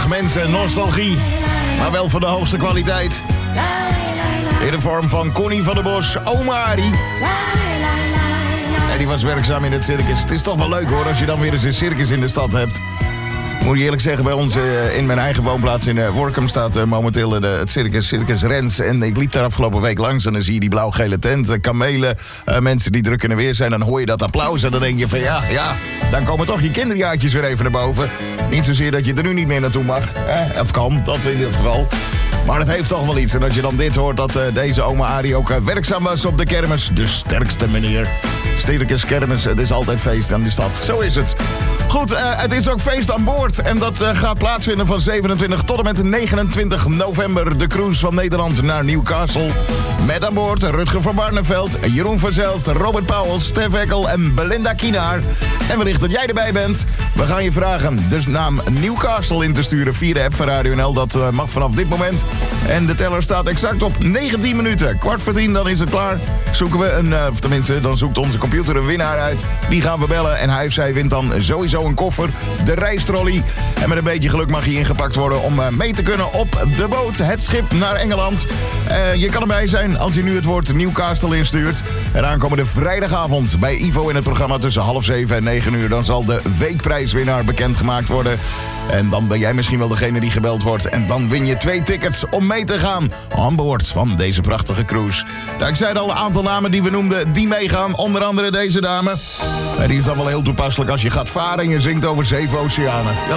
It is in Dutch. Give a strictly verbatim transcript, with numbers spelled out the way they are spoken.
mensen, nostalgie. Maar wel van de hoogste kwaliteit. In de vorm van Connie van der Bos, oma Arie. En die was werkzaam in het circus. Het is toch wel leuk hoor, als je dan weer eens een circus in de stad hebt. Moet je eerlijk zeggen, bij ons uh, in mijn eigen woonplaats in uh, Workum staat uh, momenteel uh, het circus, Circus Rens. En ik liep daar afgelopen week langs en dan zie je die blauw-gele tent, uh, kamelen, uh, mensen die druk in de weer zijn. Dan hoor je dat applaus en dan denk je van ja, ja, dan komen toch je kinderjaartjes weer even naar boven. Niet zozeer dat je er nu niet meer naartoe mag, eh, of kan, dat in dit geval. Maar het heeft toch wel iets. En als je dan dit hoort, dat uh, deze oma Arie ook uh, werkzaam was op de kermis. De sterkste meneer. Circus kermis, het is altijd feest aan die stad. Zo is het. Goed, uh, het is ook feest aan boord. En dat uh, gaat plaatsvinden van zevenentwintig tot en met negenentwintig november. De cruise van Nederland naar Newcastle. Met aan boord Rutger van Barneveld, Jeroen van Zelst, Robert Pauwels, Stef Eckel en Belinda Kienaar. En wellicht dat jij erbij bent. We gaan je vragen dus naam Newcastle in te sturen via de app van Radio N L. Dat uh, mag vanaf dit moment. En de teller staat exact op negentien minuten. Kwart voor tien, dan is het klaar. Zoeken we een, uh, of tenminste, dan zoekt onze computer een winnaar uit. Die gaan we bellen en hij of zij wint dan sowieso een koffer, de reistrolley. En met een beetje geluk mag hij ingepakt worden om uh, mee te kunnen op de boot. Het schip naar Engeland. Uh, je kan erbij zijn als je nu het woord Newcastle instuurt. En aankomende vrijdagavond bij Ivo in het programma tussen half zeven en negen uur. Dan zal de weekprijswinnaar bekendgemaakt worden. En dan ben jij misschien wel degene die gebeld wordt. En dan win je twee tickets om mee te gaan aan boord van deze prachtige cruise. Nou, ik zei al een aantal namen die we noemden die meegaan. Onder andere deze dame. En die is dan wel heel toepasselijk als je gaat varen en je zingt over zeven oceanen. Ja,